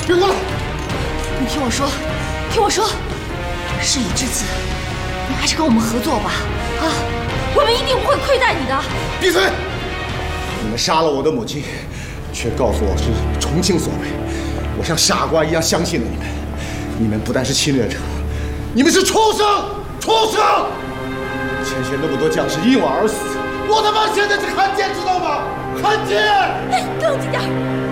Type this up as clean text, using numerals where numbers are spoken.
别过来！ 你听我说，听我说，事已至此，你还是跟我们合作吧。啊，我们一定不会亏待你的。 闭嘴！你们杀了我的母亲，却告诉我是重庆所为，我像傻瓜一样相信了你们。你们不但是侵略者，你们是畜生！畜生！前线那么多将士因我而死，我他妈现在是汉奸，知道吗？汉奸！ 哎，冷静点。